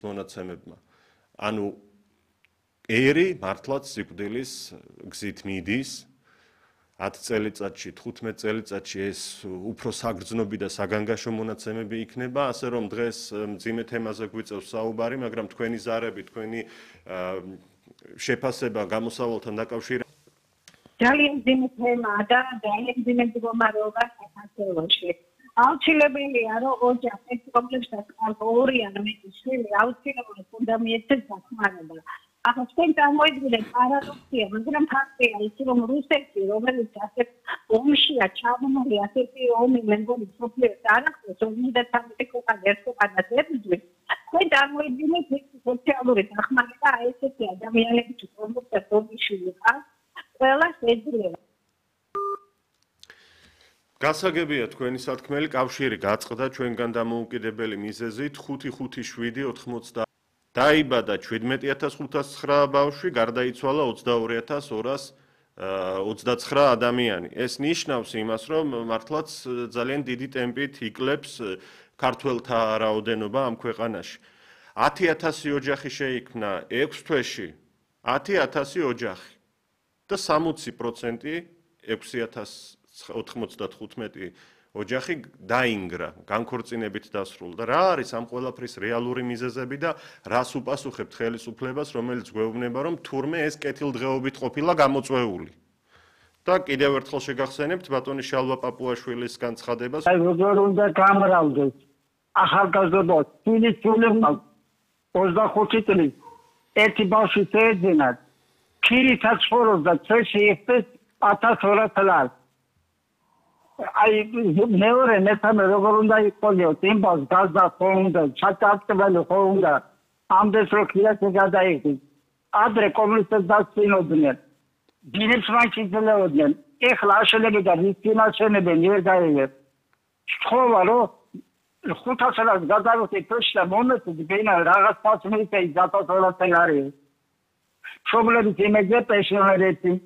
მონაცემებმა. ანუ ერი მართლაც სიკვდილის გზით მიდის 10 წელიწადში, 15 წელიწადში ეს უფრო საგრძნობი და საგანგაშო მონაცემები იქნება, ასე რომ დღეს მძიმე თემაზე გვიწევს საუბარი, მაგრამ თქვენი ზარები, თქვენი შეფასება გამოსავალთან დაკავშირებით ძალიან მძიმე თემაა და ძალიან მძიმე მდგომარეობა საქართველოში. აუცილებელია, რომ ოჯახის კომპლექსად ორი ან მეტი შვილი აუცილებლად უნდა მიეცეს დახმარება. ახლა თქვენ წარმოიდგინეთ პარადოქსია, მაგრამ ფაქტია ის, რომ რუსეთი, რომელიც ასეთ ომშია ჩაბმული, ასეთი ომი მე მგონი მსოფლიოს არ ახდენს, 53 ქვეყანა ერთმანეთს ებრძვის. თქვენ წარმოიდგინეთ ეს სოციალური დახმარება აი ესეთი ადამიანების კონტექსტში ომში ვიყავს, ყველას ეძლევა. გასაგებია თქვენი სათქმელი კავშირი გაწყდა ჩვენგან დამოუკიდებელი მიზეზით 557 დაიბადა 17509 ბავშვი, გარდაიცვალა 22229 ადამიანი. ეს ნიშნავს იმას, რომ მართლაც ძალიან დიდი ტემპით იკლებს ქართველთა რაოდენობა ამ ქვეყანაში. 10000 ოჯახი შეიქმნა 6 თვეში, 10000 ოჯახი და 60% 6095 ოჯახი დაინგრა, განქორწინებით დასრულდა. რა არის ამ ყველაფრის რეალური მიზეზები და რას უპასუხებთ ხელისუფლებას, რომელიც გვეუბნება, რომ თურმე ეს კეთილდღეობით ყოფილა გამოწვეული. და კიდევ ერთხელ შეგახსენებთ ბატონი შალვა პაპუაშვილის განცხადებას. აი როგორ უნდა გამრავლდეს ახალგაზრდა თვლის 25 წლის ერთი ბავშვი შეეძინათ, ქირითაც ცხოვრობს და წესში იხდეს 1200 ლარი. აი მეორე მესამე როგორ უნდა იყოლიოს იმ ბავშვს გაზდა ხონდა, ჩატარწველი ხონდა, ამდენს რო ქირაკი გადაიხდის. ადრე კომუნისტებს დასწინოდნენ. დინებს მაინც იძლეოდნენ. ეხლა აშენებენ და რისკინაშენებენ ვერ გაიგებ. სთხოვა რომ 500 ლარს გადავიხდი თოში და მომეწოდი ბენა რაღაც ფასმეიტი 1200 ლარი. შობლების იმეზე პენსიონერები